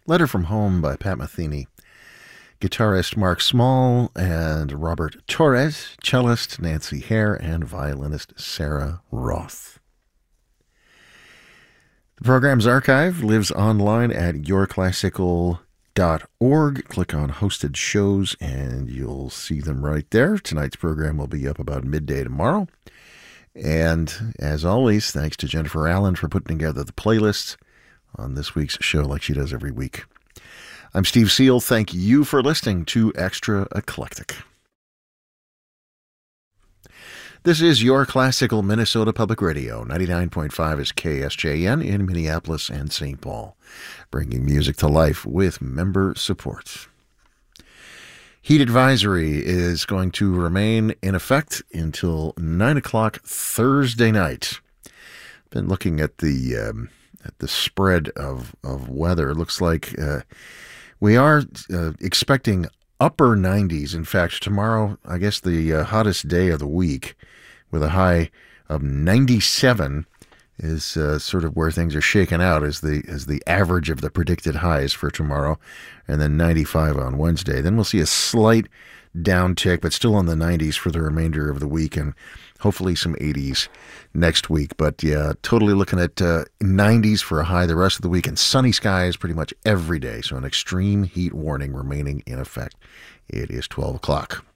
Letter from Home by Pat Metheny. Guitarist Mark Small and Robert Torres, cellist Nancy Hare, and violinist Sarah Roth. The program's archive lives online at yourclassical.org. Click on hosted shows and you'll see them right there. Tonight's program will be up about midday tomorrow. And as always, thanks to Jennifer Allen for putting together the playlists on this week's show like she does every week. I'm Steve Seal. Thank you for listening to Extra Eclectic. This is Your Classical Minnesota Public Radio. 99.5 is KSJN in Minneapolis and St. Paul, bringing music to life with member support. Heat advisory is going to remain in effect until 9 o'clock Thursday night. Been looking at the spread of weather. It looks like we are expecting upper 90s. In fact, tomorrow, I guess the hottest day of the week, with a high of 97, is sort of where things are shaken out as the average of the predicted highs for tomorrow, and then 95 on Wednesday. Then we'll see a slight downtick, but still in the 90s for the remainder of the week, and hopefully some 80s next week. But yeah, totally looking at 90s for a high the rest of the week, and sunny skies pretty much every day. So an extreme heat warning remaining in effect. It is 12 o'clock.